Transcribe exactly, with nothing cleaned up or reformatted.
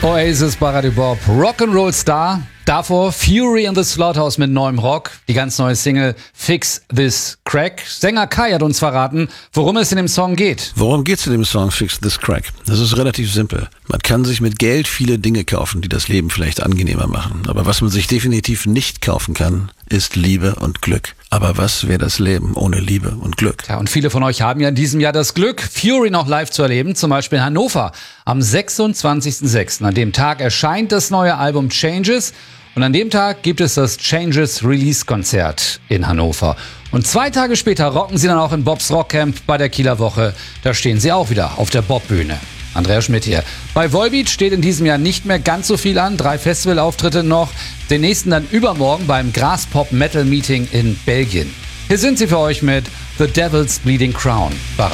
Oasis bei Radio Bob, Rock'n'Roll Star. Davor Fury in the Slaughterhouse mit neuem Rock. Die ganz neue Single Fix This Crack. Sänger Kai hat uns verraten, worum es in dem Song geht. Worum geht's in dem Song Fix This Crack? Das ist relativ simpel. Man kann sich mit Geld viele Dinge kaufen, die das Leben vielleicht angenehmer machen. Aber was man sich definitiv nicht kaufen kann, ist Liebe und Glück. Aber was wäre das Leben ohne Liebe und Glück? Ja, und viele von euch haben ja in diesem Jahr das Glück, Fury noch live zu erleben, zum Beispiel in Hannover am sechsundzwanzigsten sechsten An dem Tag erscheint das neue Album Changes und an dem Tag gibt es das Changes Release-Konzert in Hannover. Und zwei Tage später rocken sie dann auch in Bobs Rockcamp bei der Kieler Woche. Da stehen sie auch wieder auf der Bob-Bühne. Andreas Schmidt hier. Bei Volbeat steht in diesem Jahr nicht mehr ganz so viel an. Drei Festivalauftritte noch. Den nächsten dann übermorgen beim Graspop Metal Meeting in Belgien. Hier sind sie für euch mit The Devil's Bleeding Crown.